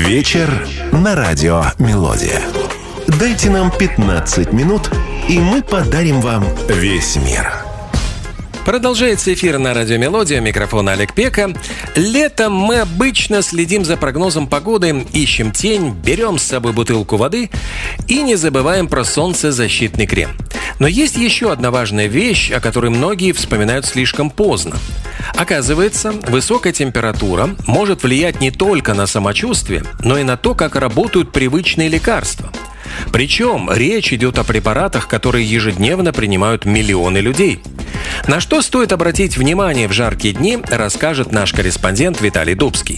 Вечер на радио «Мелодия». Дайте нам 15 минут, и мы подарим вам весь мир. Продолжается эфир на радио «Мелодия». Микрофон Олег Пека. Летом мы обычно следим за прогнозом погоды, ищем тень, берем с собой бутылку воды и не забываем про солнцезащитный крем. Но есть еще одна важная вещь, о которой многие вспоминают слишком поздно. Оказывается, высокая температура может влиять не только на самочувствие, но и на то, как работают привычные лекарства. Причем речь идет о препаратах, которые ежедневно принимают миллионы людей. На что стоит обратить внимание в жаркие дни, расскажет наш корреспондент Виталий Дубский.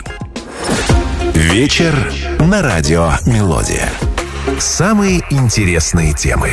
Вечер на радио «Мелодия». Самые интересные темы.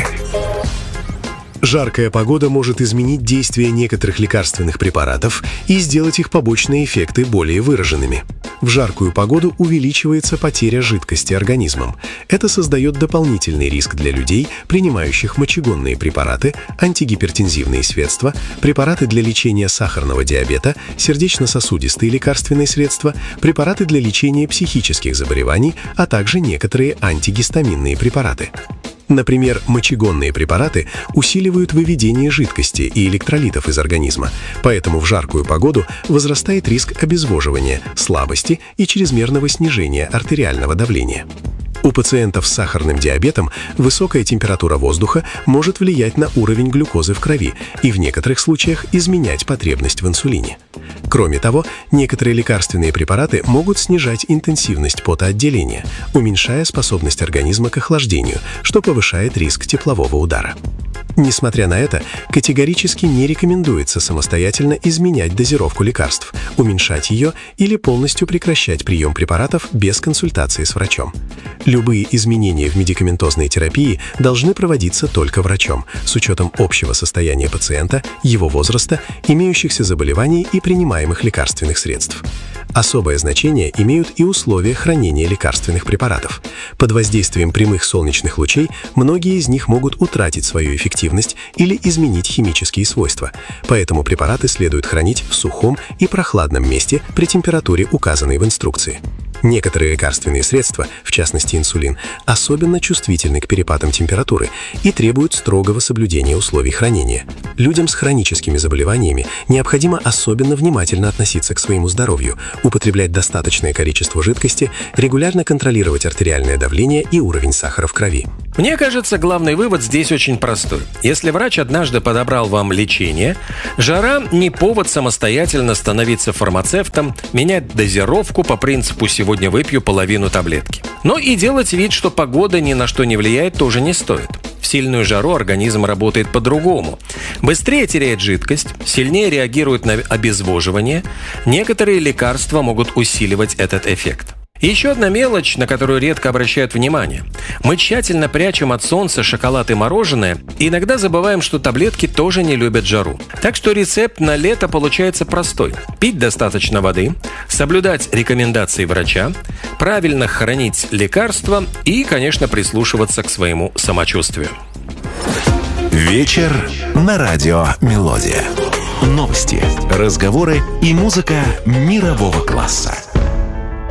Жаркая погода может изменить действие некоторых лекарственных препаратов и сделать их побочные эффекты более выраженными. В жаркую погоду увеличивается потеря жидкости организмом. Это создает дополнительный риск для людей, принимающих мочегонные препараты, антигипертензивные средства, препараты для лечения сахарного диабета, сердечно-сосудистые лекарственные средства, препараты для лечения психических заболеваний, а также некоторые антигистаминные препараты. Например, мочегонные препараты усиливают выведение жидкости и электролитов из организма, поэтому в жаркую погоду возрастает риск обезвоживания, слабости и чрезмерного снижения артериального давления. У пациентов с сахарным диабетом высокая температура воздуха может влиять на уровень глюкозы в крови и в некоторых случаях изменять потребность в инсулине. Кроме того, некоторые лекарственные препараты могут снижать интенсивность потоотделения, уменьшая способность организма к охлаждению, что повышает риск теплового удара. Несмотря на это, категорически не рекомендуется самостоятельно изменять дозировку лекарств, уменьшать ее или полностью прекращать прием препаратов без консультации с врачом. Любые изменения в медикаментозной терапии должны проводиться только врачом, с учетом общего состояния пациента, его возраста, имеющихся заболеваний и принимаемых лекарственных средств. Особое значение имеют и условия хранения лекарственных препаратов. Под воздействием прямых солнечных лучей многие из них могут утратить свою эффективность или изменить химические свойства, поэтому препараты следует хранить в сухом и прохладном месте при температуре, указанной в инструкции. Некоторые лекарственные средства, в частности инсулин, особенно чувствительны к перепадам температуры и требуют строгого соблюдения условий хранения. Людям с хроническими заболеваниями необходимо особенно внимательно относиться к своему здоровью, употреблять достаточное количество жидкости, регулярно контролировать артериальное давление и уровень сахара в крови. Мне кажется, главный вывод здесь очень простой. Если врач однажды подобрал вам лечение, жара не повод самостоятельно становиться фармацевтом, менять дозировку по принципу «сегодня выпью половину таблетки». Но и делать вид, что погода ни на что не влияет, тоже не стоит. В сильную жару организм работает по-другому. Быстрее теряет жидкость, сильнее реагирует на обезвоживание. Некоторые лекарства могут усиливать этот эффект. И еще одна мелочь, на которую редко обращают внимание. Мы тщательно прячем от солнца шоколад и мороженое, и иногда забываем, что таблетки тоже не любят жару. Так что рецепт на лето получается простой. Пить достаточно воды, соблюдать рекомендации врача, правильно хранить лекарства и, конечно, прислушиваться к своему самочувствию. Вечер на радио «Мелодия». Новости, разговоры и музыка мирового класса.